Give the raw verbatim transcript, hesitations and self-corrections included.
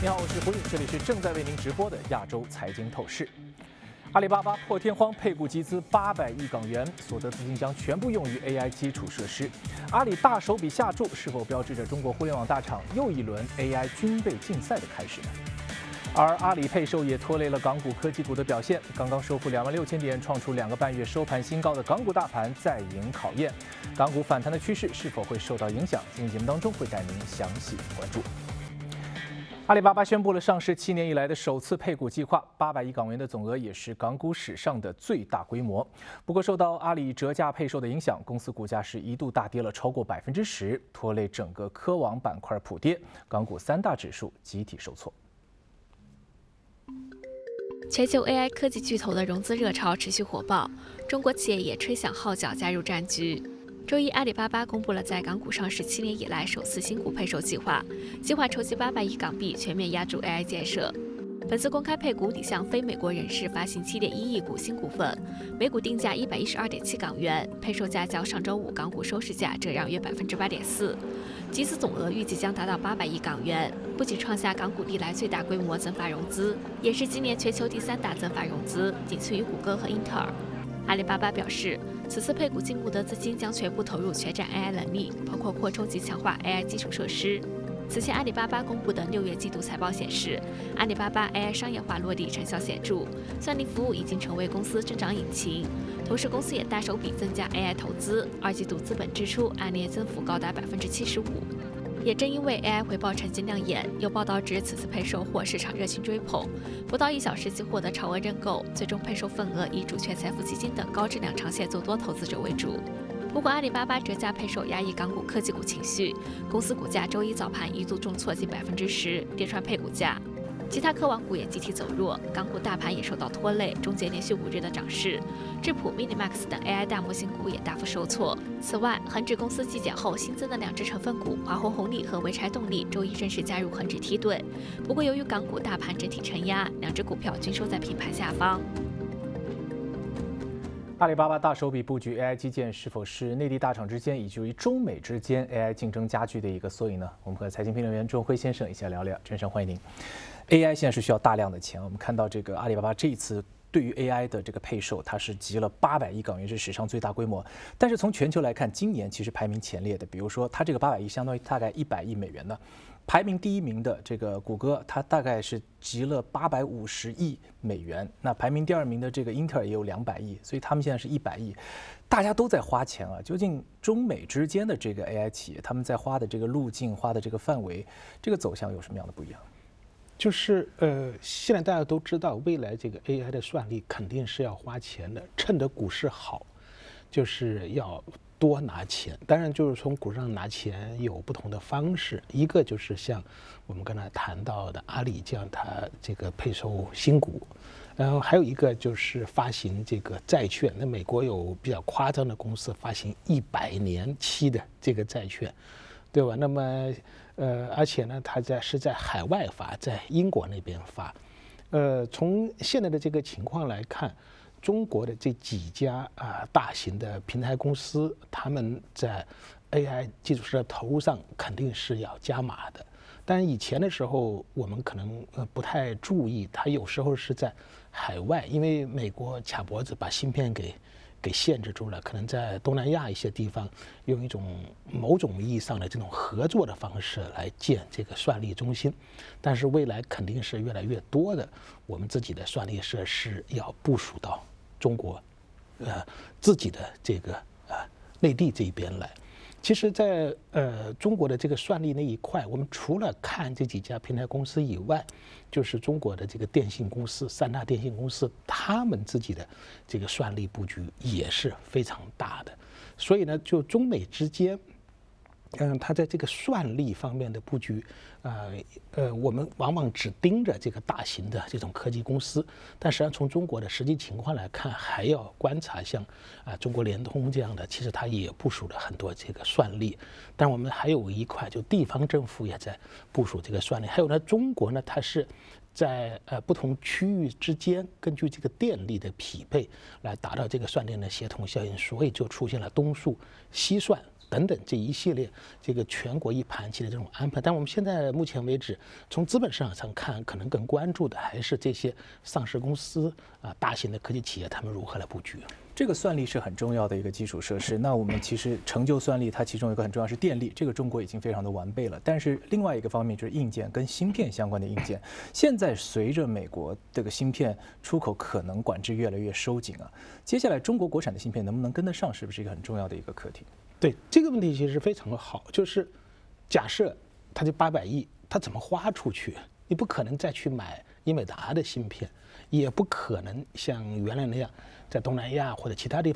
你好，我是胡颖，这里是正在为您直播的亚洲财经透视。阿里巴巴破天荒配股集资八百亿港元，所得资金将全部用于 A I 基础设施。阿里大手笔下注，是否标志着中国互联网大厂又一轮 A I 军备竞赛的开始呢？而阿里配售也拖累了港股科技股的表现。刚刚收复两万六千点，创出两个半月收盘新高的港股大盘再迎考验。港股反弹的趋势是否会受到影响？今天节目当中会带您详细关注。阿里巴巴宣布了上市七年以来的首次配股计划，八百亿港元的总额也是港股史上的最大规模。不过，受到阿里折价配售的影响，公司股价是一度大跌了超过百分之十，拖累整个科网板块普跌，港股三大指数集体受挫。 全球 A I 科技巨头的融资热潮持续火爆，中国企业也吹响号角加入战局。周一，阿里巴巴公布了在港股上市七年以来首次新股配售计划，计划筹集八百亿港币，全面押注 A I 建设。本次公开配股拟向非美国人士发行七点一亿股新股份，每股定价一百一十二点七港元，配售价较上周五港股收市价折让约百分之八点四。集资总额预计将达到八百亿港元，不仅创下港股历来最大规模增发融资，也是今年全球第三大增发融资，仅次于谷歌和英特尔。阿里巴巴表示，此次配股进募的资金将全部投入全站 A I 能力，包括扩充及强化 A I 基础设施。此前，阿里巴巴公布的六月季度财报显示，阿里巴巴 A I 商业化落地成效显著，算力服务已经成为公司增长引擎。同时，公司也大手笔增加 A I 投资，二季度资本支出按年增幅高达百分之七十五。也正因为 A I 回报成绩亮眼，有报道指此次配售获市场热情追捧，不到一小时即获得超额认购，最终配售份额以主权财富基金等高质量长线做多投资者为主。不过，阿里巴巴折价配售压抑港股科技股情绪，公司股价周一早盘一度重挫近百分之十，跌穿配股价。其他科网股也集体走弱，港股大盘也受到拖累，终结连续五日的涨势。智谱、Minimax 等 A I 大模型股也大幅受挫。此外，恒指公司季检后新增的两只成分股华虹红利和潍柴动力周一正式加入恒指梯队。不过，由于港股大盘整体承压，两只股票均收在平盘下方。 阿里巴巴大手笔布局 A I 基建，是否是内地大厂之间以及中美之间 A I 竞争加剧的一个缩影呢？我们和财经评论员钟辉先生一起来聊聊。郑生，欢迎您。A I 现在是需要大量的钱，我们看到这个阿里巴巴这一次对于 A I 的这个配售，它是集了八百亿港元，是史上最大规模。但是从全球来看，今年其实排名前列的，比如说它这个八百亿相当于大概一百亿美元呢。排名第一名的这个谷歌，它大概是集了八百五十亿美元。那排名第二名的这个英特尔也有两百亿，所以他们现在是一百亿。大家都在花钱啊，究竟中美之间的这个 A I 企业，他们在花的这个路径、花的这个范围，这个走向有什么样的不一样？ 就是呃，现在大家都知道，未来这个 A I 的算力肯定是要花钱的，趁着股市好，就是要多拿钱。当然，就是从股市上拿钱有不同的方式，一个就是像我们刚才谈到的阿里这样，它这个配售新股，然后还有一个就是发行这个债券。那美国有比较夸张的公司发行一百年期的这个债券，对吧？那么呃，而且呢，它在是在海外发，在英国那边发。呃，从现在的这个情况来看，中国的这几家啊大型的平台公司，他们在 A I 基础设施投入上肯定是要加码的。但以前的时候，我们可能呃不太注意，它有时候是在海外，因为美国卡脖子把芯片给给限制住了，可能在东南亚一些地方用一种某种意义上的这种合作的方式来建这个算力中心，但是未来肯定是越来越多的我们自己的算力设施要部署到中国，呃自己的这个呃内地这一边来。其实在，在呃中国的这个算力那一块，我们除了看这几家平台公司以外，就是中国的这个电信公司，三大电信公司，他们自己的这个算力布局也是非常大的。所以呢，就中美之间，嗯，它在这个算力方面的布局，呃呃，我们往往只盯着这个大型的这种科技公司，但实际上从中国的实际情况来看，还要观察像啊、呃、中国联通这样的，其实它也部署了很多这个算力。但我们还有一块，就地方政府也在部署这个算力。还有呢，中国呢，它是在呃不同区域之间，根据这个电力的匹配来达到这个算电的协同效应，所以就出现了东数西算等等这一系列这个全国一盘棋的这种安排。但我们现在目前为止，从资本市场上看，可能更关注的还是这些上市公司啊、大型的科技企业他们如何来布局。 这个算力是很重要的一个基础设施。那我们其实成就算力，它其中有一个很重要是电力，这个中国已经非常的完备了。但是另外一个方面就是硬件跟芯片相关的硬件，现在随着美国这个芯片出口可能管制越来越收紧啊，接下来中国国产的芯片能不能跟得上，是不是一个很重要的一个课题？ 对，这个问题其实非常的好，就是假设它这八百亿，它怎么花出去？你不可能再去买英伟达的芯片，也不可能像原来那样在东南亚或者其他地方。